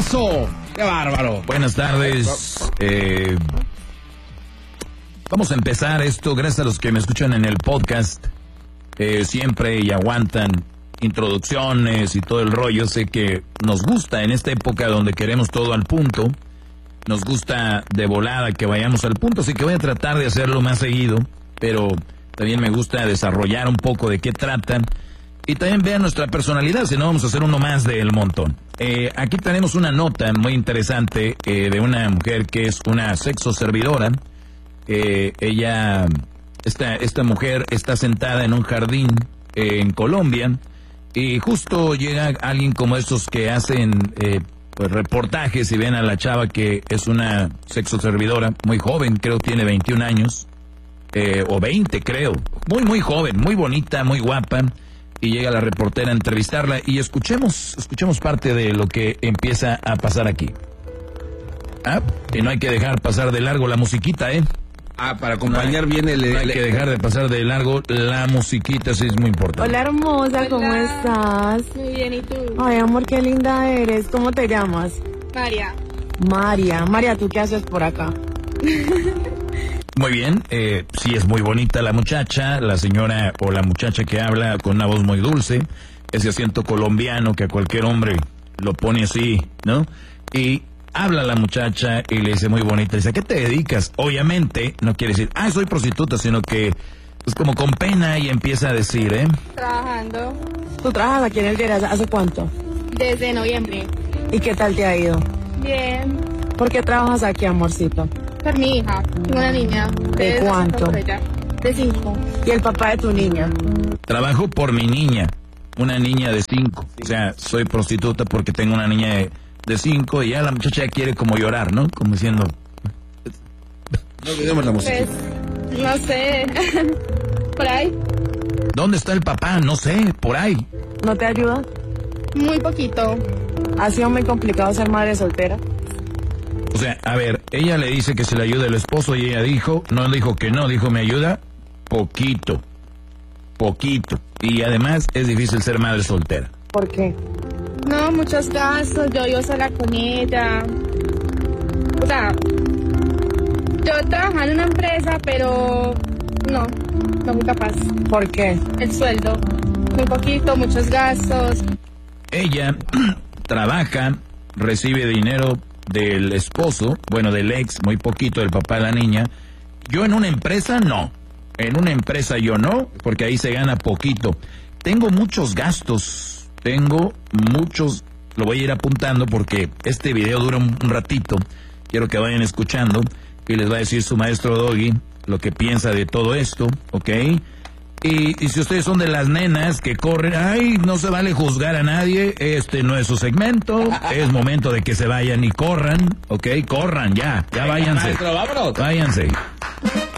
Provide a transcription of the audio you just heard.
pasó? ¡Qué bárbaro! Buenas tardes. Vamos a empezar esto gracias a los que me escuchan en el podcast. Siempre y aguantan introducciones y todo el rollo. Sé que nos gusta en esta época donde queremos todo al punto. Nos gusta de volada que vayamos al punto, así que voy a tratar de hacerlo más seguido, pero también me gusta desarrollar un poco de qué tratan y también vean nuestra personalidad, si no vamos a hacer uno más del montón. Aquí tenemos una nota muy interesante de una mujer que es una sexo servidora. Esta mujer está sentada en un jardín en Colombia y justo llega alguien como estos que hacen pues reportajes y ven a la chava que es una sexo servidora muy joven, creo tiene 21 años o 20 creo, muy joven, muy bonita, muy guapa, y llega la reportera a entrevistarla y escuchemos parte de lo que empieza a pasar aquí. Y no hay que dejar pasar de largo la musiquita, para acompañar bien el... No hay que dejar de pasar de largo la musiquita, sí es muy importante. Hola hermosa, Hola. ¿cómo estás? Muy bien, ¿y tú? Ay amor, qué linda eres. ¿Cómo te llamas? María. María, ¿tú qué haces por acá? Muy bien, sí es muy bonita la muchacha, la señora o la muchacha que habla con una voz muy dulce, ese acento colombiano que a cualquier hombre lo pone así, ¿no? Y habla la muchacha y le dice muy bonita, dice, ¿a qué te dedicas? Obviamente no quiere decir, soy prostituta, sino que es como con pena y empieza a decir, Trabajando ¿Tú trabajas aquí en el Geras hace cuánto? desde noviembre. ¿Y qué tal te ha ido? Bien. ¿Por qué trabajas aquí, amorcito? Por mi hija, tengo una niña. ¿De cuánto? Por ella. De 5. ¿Y el papá de tu niña? trabajo por mi niña, una niña de 5, o sea, soy prostituta porque tengo una niña de 5 y ya la muchacha ya quiere como llorar, ¿no? Como diciendo... No olvidemos la música. Pues, no sé. Por ahí. ¿Dónde está el papá? No sé, por ahí. ¿No te ayuda? Muy poquito. ¿Ha sido muy complicado ser madre soltera? O sea, a ver, ella le dice que se le ayude el esposo y ella dijo, no dijo que no, dijo me ayuda poquito. Y además es difícil ser madre soltera. ¿Por qué? No, muchos gastos. Yo vivo sola con ella. O sea, yo trabajaba en una empresa, pero no fui capaz. ¿Por qué? El sueldo, muy poquito, muchos gastos. Ella trabaja, recibe dinero del esposo, bueno, del ex, muy poquito, del papá de la niña. Yo en una empresa no. En una empresa yo no, porque ahí se gana poquito. Tengo muchos gastos, lo voy a ir apuntando porque este video dura un ratito. Quiero que vayan escuchando y les va a decir su maestro Doggy lo que piensa de todo esto, ¿ok? Y si ustedes son de las nenas que corren, no se vale juzgar a nadie, este no es su segmento, es momento de que se vayan y corran, ¿ok? Corran, ya váyanse. Maestro, vámonos. Váyanse.